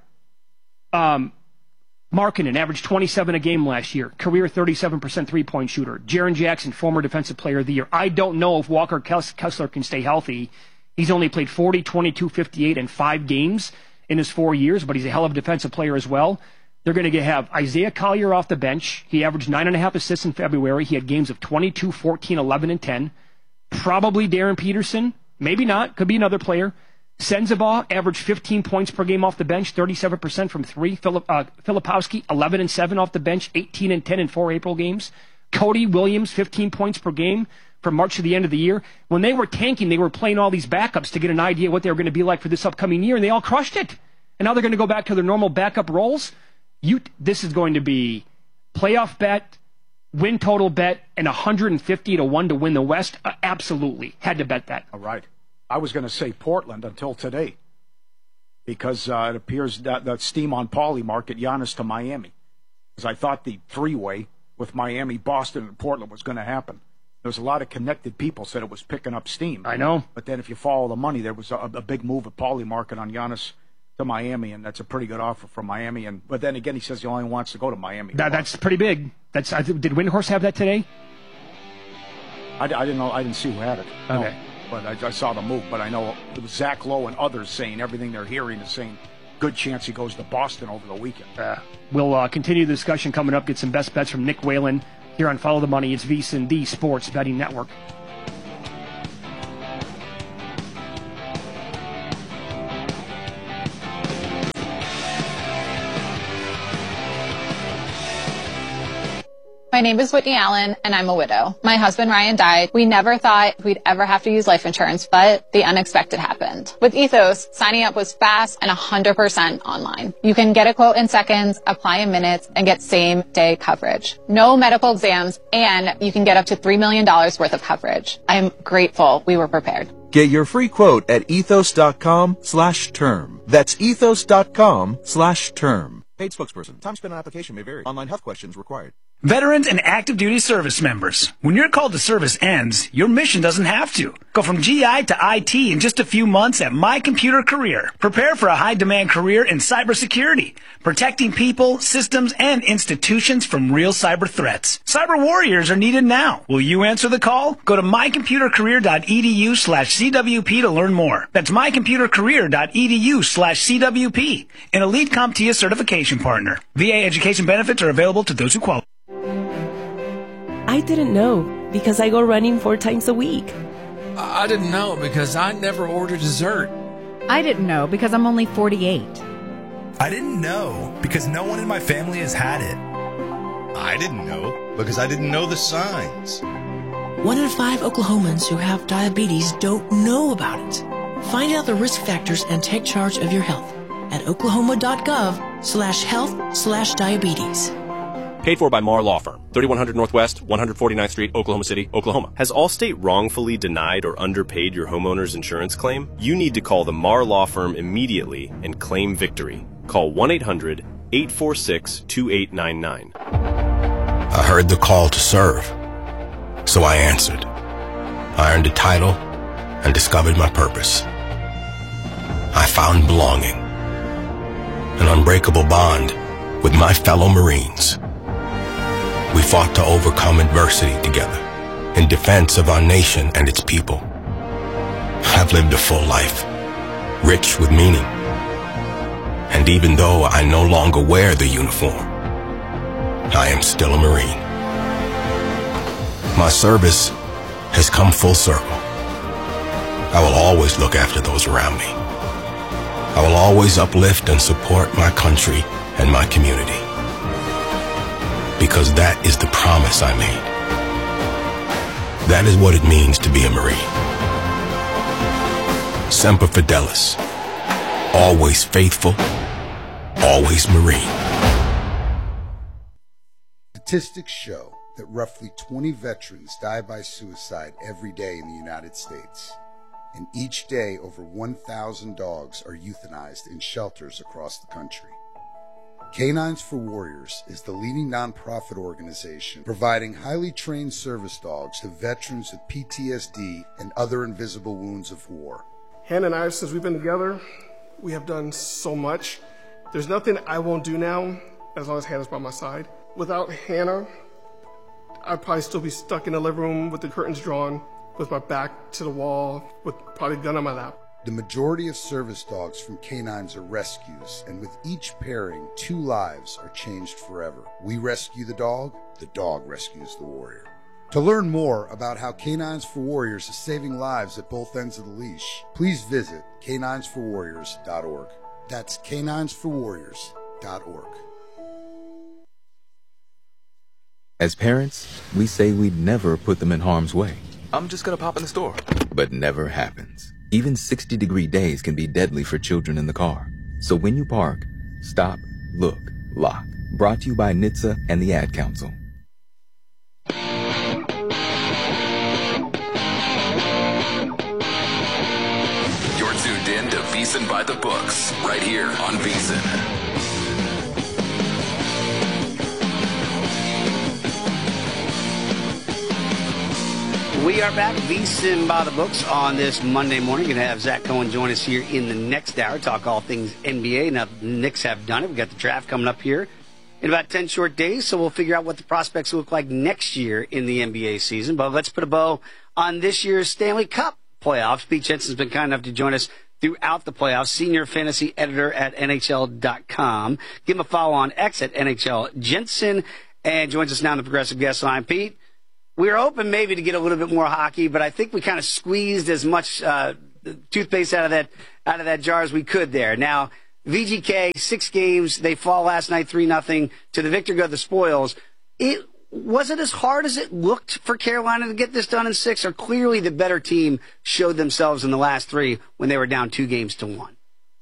Um, Markkanen averaged twenty-seven a game last year. Career thirty-seven percent three-point shooter. Jaren Jackson, former Defensive Player of the Year. I don't know if Walker Kessler can stay healthy. He's only played forty, twenty-two, fifty-eight in five games in his four years, but he's a hell of a defensive player as well. They're going to have Isaiah Collier off the bench. He averaged nine and a half assists in February. He had games of twenty-two, fourteen, eleven, and ten. Probably Darren Peterson. Maybe not. Could be another player. Sensabaugh averaged fifteen points per game off the bench, thirty-seven percent from three. Philip, uh, Filipowski, eleven and seven off the bench, eighteen and ten in four April games. Cody Williams, fifteen points per game from March to the end of the year. When they were tanking, they were playing all these backups to get an idea what they were going to be like for this upcoming year, and they all crushed it. And now they're going to go back to their normal backup roles. You, this is going to be playoff bet, win total bet, and one hundred fifty to one to win the West. Uh, absolutely. Had to bet that. All right. I was going to say Portland until today because uh, it appears that the steam on Paulie market, Giannis to Miami. Because I thought the three-way with Miami, Boston, and Portland was going to happen. There was a lot of connected people said it was picking up steam. I know. But then if you follow the money, there was a, a big move at Paulie market on Giannis to Miami, and that's a pretty good offer from Miami. And but then again, he says he only wants to go to Miami. That, that's pretty big. That's I th- did Windhorse have that today? I, I didn't know. I didn't see who had it. Okay. No. but I, I saw the move. But I know it was Zach Lowe and others saying everything they're hearing is saying good chance he goes to Boston over the weekend. Uh, we'll uh, continue the discussion coming up. Get some best bets from Nick Whalen here on Follow the Money. It's VSiN, the Sports Betting Network. My name is Whitney Allen, and I'm a widow. My husband, Ryan, died. We never thought we'd ever have to use life insurance, but the unexpected happened. With Ethos, signing up was fast and one hundred percent online. You can get a quote in seconds, apply in minutes, and get same-day coverage. No medical exams, and you can get up to three million dollars worth of coverage. I'm grateful we were prepared. Get your free quote at ethos.com slash term. That's ethos.com slash term. Paid spokesperson. Time spent on application may vary. Online health questions required. Veterans and active duty service members. When your call to service ends, your mission doesn't have to. Go from G I to I T in just a few months at My Computer Career. Prepare for a high-demand career in cybersecurity, protecting people, systems, and institutions from real cyber threats. Cyber warriors are needed now. Will you answer the call? Go to mycomputercareer.edu slash CWP to learn more. That's mycomputercareer.edu slash CWP, an Elite CompTIA certification partner. V A education benefits are available to those who qualify. I didn't know because I go running four times a week. I didn't know because I never order dessert. I didn't know because I'm only forty-eight. I didn't know because no one in my family has had it. I didn't know because I didn't know the signs. One in five Oklahomans who have diabetes don't know about it. Find out the risk factors and take charge of your health at oklahoma.gov slash health slash diabetes. Paid for by Marr Law Firm, thirty-one hundred Northwest, one forty-ninth Street, Oklahoma City, Oklahoma. Has Allstate wrongfully denied or underpaid your homeowner's insurance claim? You need to call the Marr Law Firm immediately and claim victory. Call one eight hundred eight four six two eight nine nine. I heard the call to serve, so I answered. I earned a title and discovered my purpose. I found belonging, an unbreakable bond with my fellow Marines. We fought to overcome adversity together in defense of our nation and its people. I've lived a full life, rich with meaning. And even though I no longer wear the uniform, I am still a Marine. My service has come full circle. I will always look after those around me. I will always uplift and support my country and my community. Because that is the promise I made. That is what it means to be a Marine. Semper Fidelis. Always faithful. Always Marine. Statistics show that roughly twenty veterans die by suicide every day in the United States. And each day, over one thousand dogs are euthanized in shelters across the country. Canines for Warriors is the leading nonprofit organization providing highly trained service dogs to veterans with P T S D and other invisible wounds of war. Hannah and I, since we've been together, we have done so much. There's nothing I won't do now as long as Hannah's by my side. Without Hannah, I'd probably still be stuck in the living room with the curtains drawn, with my back to the wall, with probably a gun on my lap. The majority of service dogs from canines are rescues, and with each pairing, two lives are changed forever. We rescue the dog, the dog rescues the warrior. To learn more about how Canines for Warriors is saving lives at both ends of the leash, please visit canines for warriors dot org. That's canines for warriors dot org. As parents, we say we'd never put them in harm's way. I'm just gonna pop in the store. But never happens. Even sixty degree days can be deadly for children in the car. So when you park, stop, look, lock. Brought to you by N H T S A and the Ad Council. You're tuned in to VSiN by the Books, right here on VSiN. We are back, VSiN by the Books, on this Monday morning. Going to have Zach Cohen join us here in the next hour, talk all things N B A. Now, the Knicks have done it. We've got the draft coming up here in about ten short days, so we'll figure out what the prospects look like next year in the N B A season. But let's put a bow on this year's Stanley Cup playoffs. Pete Jensen's been kind enough to join us throughout the playoffs, senior fantasy editor at N H L dot com. Give him a follow on X at N H L Jensen, and joins us now on the Progressive Guest Line. Pete, we were hoping maybe to get a little bit more hockey, but I think we kind of squeezed as much uh, toothpaste out of that out of that jar as we could there. Now, V G K, six games, they fall last night three nothing. To the victor go the spoils. It Was it as hard as it looked for Carolina to get this done in six, or clearly the better team showed themselves in the last three when they were down two games to one?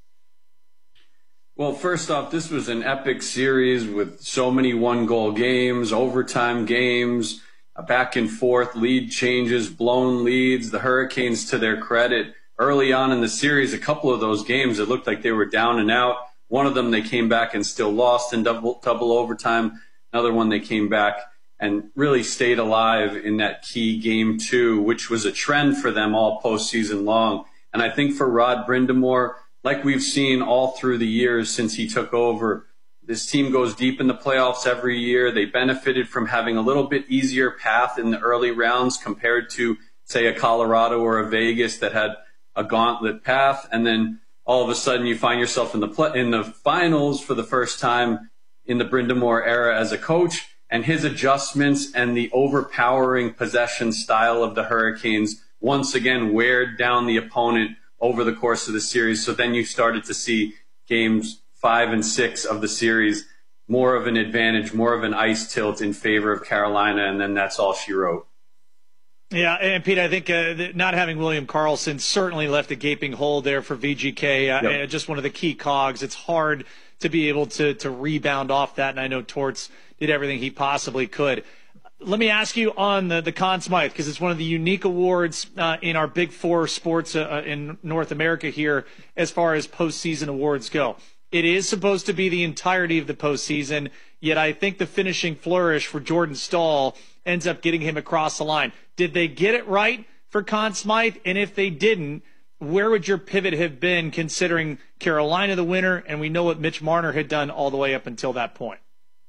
Well, first off, this was an epic series with so many one-goal games, overtime games, a back and forth, lead changes, blown leads. The Hurricanes, to their credit, early on in the series, a couple of those games, it looked like they were down and out. One of them they came back and still lost in double, double overtime. Another one they came back and really stayed alive in that key game two, which was a trend for them all postseason long. And I think for Rod Brind'Amour, like we've seen all through the years since he took over, this team goes deep in the playoffs every year. They benefited from having a little bit easier path in the early rounds compared to, say, a Colorado or a Vegas that had a gauntlet path. And then all of a sudden you find yourself in the play- in the finals for the first time in the Brind'Amour era as a coach. And his adjustments and the overpowering possession style of the Hurricanes once again weared down the opponent over the course of the series. So then you started to see games five and six of the series more of an advantage, more of an ice tilt in favor of Carolina, and then that's all she wrote. Yeah, and Pete, I think uh, not having William Karlsson certainly left a gaping hole there for V G K. Uh, yep. Just one of the key cogs. It's hard to be able to to rebound off that, and I know Torts did everything he possibly could. Let me ask you on the, the Conn Smythe, because it's one of the unique awards uh, in our Big Four sports uh, in North America here as far as postseason awards go. It is supposed to be the entirety of the postseason, yet I think the finishing flourish for Jordan Staal ends up getting him across the line. Did they get it right for Conn Smythe? And if they didn't, where would your pivot have been, considering Carolina the winner, and we know what Mitch Marner had done all the way up until that point?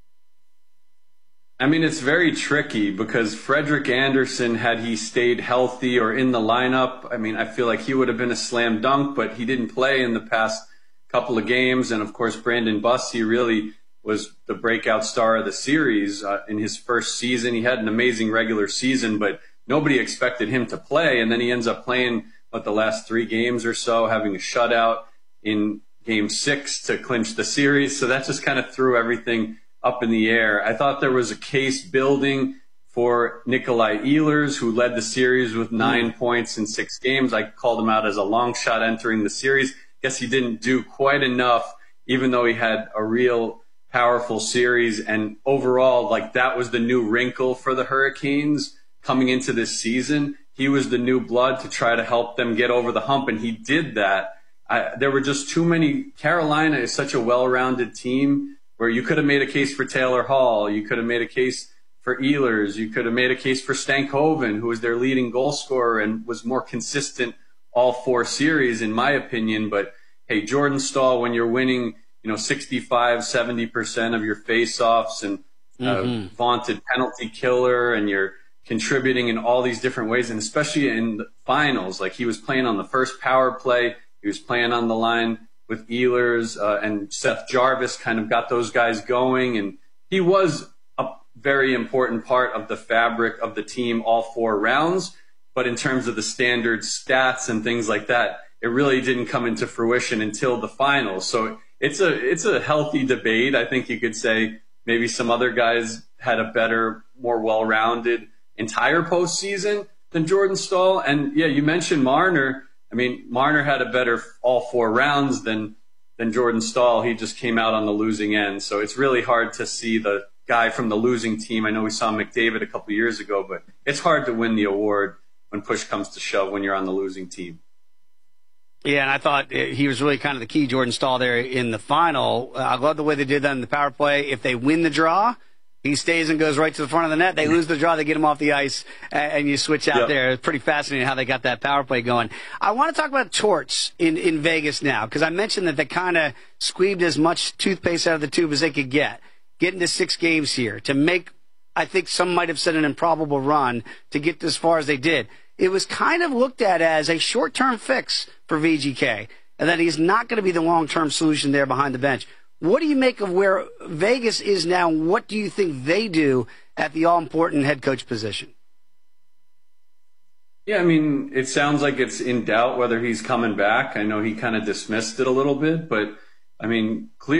I mean, it's very tricky because Frederik Andersen, had he stayed healthy or in the lineup, I mean, I feel like he would have been a slam dunk, but he didn't play in the past couple of games. And, of course, Brandon Bussi really was the breakout star of the series uh, in his first season. He had an amazing regular season, but nobody expected him to play. And then he ends up playing, what, the last three games or so, having a shutout in game six to clinch the series. So that just kind of threw everything up in the air. I thought there was a case building for Nikolai Ehlers, who led the series with nine mm. points in six games. I called him out as a long shot entering the series. Guess he didn't do quite enough, even though he had a real powerful series. And overall, like, that was the new wrinkle for the Hurricanes coming into this season. He was the new blood to try to help them get over the hump, and he did that. I, there were just too many. Carolina is such a well-rounded team where you could have made a case for Taylor Hall, you could have made a case for Ehlers, you could have made a case for Stankoven, who was their leading goal scorer and was more consistent all four series, in my opinion. But hey, Jordan Staal, when you're winning, you know, sixty-five, seventy percent of your faceoffs and uh, mm-hmm. vaunted penalty killer, and you're contributing in all these different ways, and especially in the finals, like he was playing on the first power play, he was playing on the line with Ehlers, uh, and Seth Jarvis kind of got those guys going. And he was a very important part of the fabric of the team all four rounds. But in terms of the standard stats and things like that, it really didn't come into fruition until the finals. So it's a, it's a healthy debate. I think you could say maybe some other guys had a better, more well-rounded entire postseason than Jordan Staal. And yeah, you mentioned Marner. I mean, Marner had a better all four rounds than than Jordan Staal. He just came out on the losing end. So it's really hard to see the guy from the losing team. I know we saw McDavid a couple of years ago, but it's hard to win the award when push comes to shove when you're on the losing team. Yeah, and I thought he was really kind of the key, Jordan Staal, there in the final. I love the way they did that in the power play. If they win the draw, he stays and goes right to the front of the net. They lose the draw, they get him off the ice, and you switch out yep. there. It's pretty fascinating how they got that power play going. I want to talk about Torts in, in Vegas now, because I mentioned that they kind of squeezed as much toothpaste out of the tube as they could get, getting to six games here to make, I think some might have said, an improbable run to get as far as they did. it was kind of looked at as a short-term fix for V G K, and that he's not going to be the long-term solution there behind the bench. What do you make of where Vegas is now? What do you think they do at the all-important head coach position? Yeah, I mean, it sounds like it's in doubt whether he's coming back. I know he kind of dismissed it a little bit, but, I mean, clearly